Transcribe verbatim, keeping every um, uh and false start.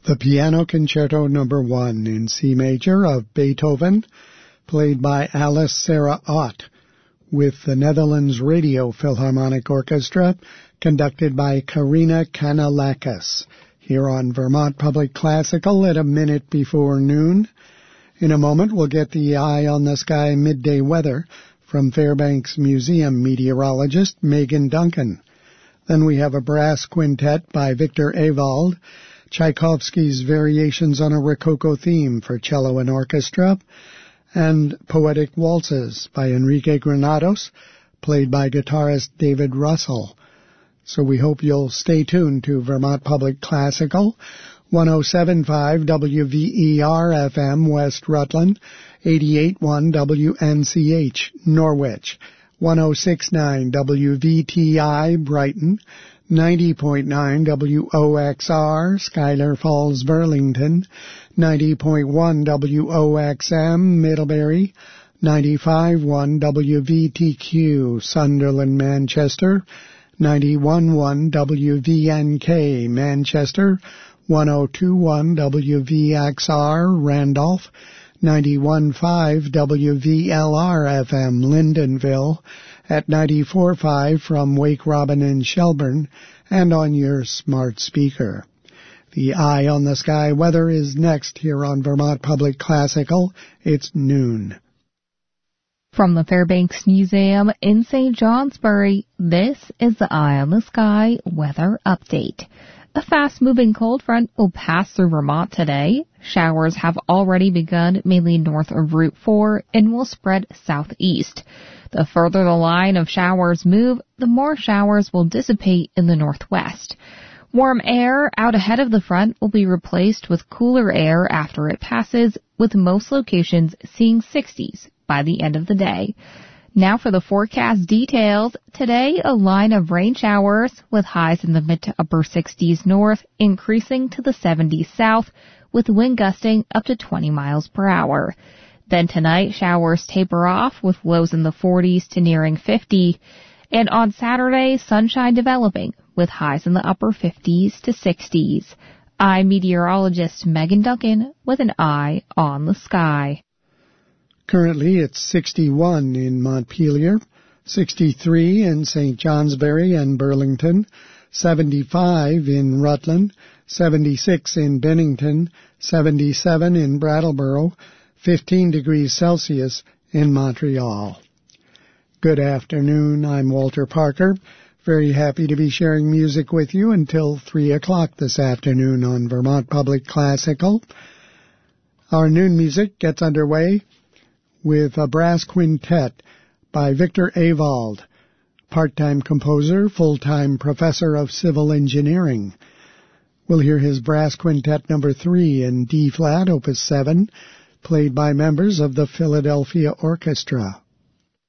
the Piano Concerto Number one in C major of Beethoven, played by Alice Sarah Ott, with the Netherlands Radio Philharmonic Orchestra, conducted by Karina Kanalakis, here on Vermont Public Classical at a minute before noon. In a moment, we'll get the Eye on the Sky midday weather from Fairbanks Museum meteorologist Megan Duncan. Then we have a brass quintet by Victor Ewald, Tchaikovsky's Variations on a Rococo Theme for Cello and Orchestra, and Poetic Waltzes by Enrique Granados, played by guitarist David Russell. So we hope you'll stay tuned to Vermont Public Classical, one oh seven point five W V E R F M West Rutland, eighty-eight point one W N C H Norwich, one oh six point nine W V T I Brighton, ninety point nine W O X R Schuyler Falls Burlington, ninety point one W O X M Middlebury, ninety-five point one W V T Q Sunderland Manchester, ninety-one point one W V N K Manchester, one oh two point one W V X R Randolph, ninety-one point five W V L R F M Lyndonville, at ninety-four point five from Wake Robin in Shelburne, and on your smart speaker. The Eye on the Sky weather is next here on Vermont Public Classical. It's noon. From the Fairbanks Museum in Saint Johnsbury, this is the Eye on the Sky weather update. A fast-moving cold front will pass through Vermont today. Showers have already begun mainly north of Route four and will spread southeast. The further the line of showers move, the more showers will dissipate in the northwest. Warm air out ahead of the front will be replaced with cooler air after it passes, with most locations seeing sixties by the end of the day. Now for the forecast details. Today, a line of rain showers with highs in the mid to upper sixties north, increasing to the seventies south, with wind gusting up to twenty miles per hour. Then tonight, showers taper off with lows in the forties to nearing fifty. And on Saturday, sunshine developing with highs in the upper fifties to sixties. I'm meteorologist Megan Duncan with an Eye on the Sky. Currently, it's sixty-one in Montpelier, sixty-three in Saint Johnsbury and Burlington, seventy-five in Rutland, seventy-six in Bennington, seventy-seven in Brattleboro, fifteen degrees Celsius in Montreal. Good afternoon. I'm Walter Parker. Very happy to be sharing music with you until three o'clock this afternoon on Vermont Public Classical. Our noon music gets underway with a brass quintet by Victor Ewald, part-time composer, full-time professor of civil engineering. We'll hear his brass quintet number three in D-flat, opus seven, played by members of the Philadelphia Orchestra.